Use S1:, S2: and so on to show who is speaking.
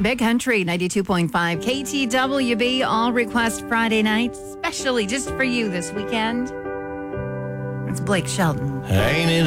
S1: Big Country 92.5 KTWB All Request Friday night, especially just for you this weekend. It's Blake Shelton.
S2: Ain't it